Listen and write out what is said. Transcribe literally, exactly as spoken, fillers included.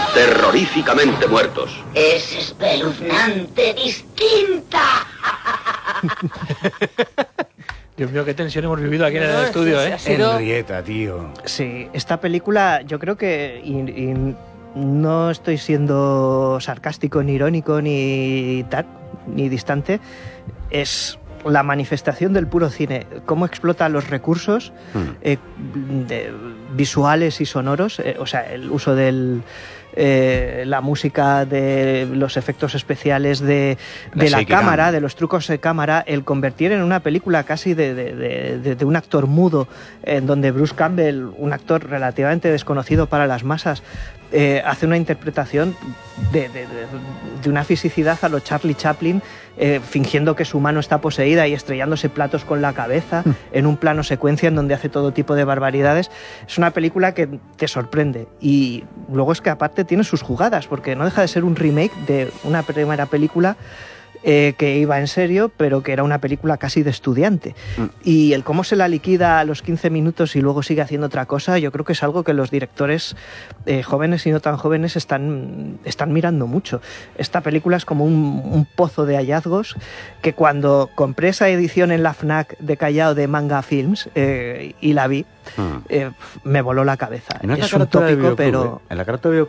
terroríficamente muertos. Es espeluznante distinta. Dios mío, qué tensión hemos vivido aquí en el estudio, ¿eh? Henrietta, tío. Sí, esta película yo creo que... Y, y no estoy siendo sarcástico, ni irónico, ni tal, ni distante. Es la manifestación del puro cine. Cómo explota los recursos mm. eh, de, visuales y sonoros. Eh, o sea, el uso del... Eh, la música, de los efectos especiales de, de la cámara, cam. de los trucos de cámara, el convertir en una película casi de, de, de, de un actor mudo, en donde Bruce Campbell, un actor relativamente desconocido para las masas, eh, hace una interpretación de, de, de, de una fisicidad a lo Charlie Chaplin, eh, fingiendo que su mano está poseída y estrellándose platos con la cabeza, mm. en un plano secuencia en donde hace todo tipo de barbaridades. Es una película que te sorprende, y luego es que aparte tiene sus jugadas, porque no deja de ser un remake de una primera película eh, que iba en serio, pero que era una película casi de estudiante. Mm. Y el cómo se la liquida a los quince minutos y luego sigue haciendo otra cosa, yo creo que es algo que los directores eh, jóvenes y no tan jóvenes están, están mirando mucho. Esta película es como un, un pozo de hallazgos que cuando compré esa edición en la FNAC de Callao de Manga Films eh, y la vi, mm. eh, me voló la cabeza. ¿No es, es la un tópico, Videoclub, pero... ¿eh? En la carta de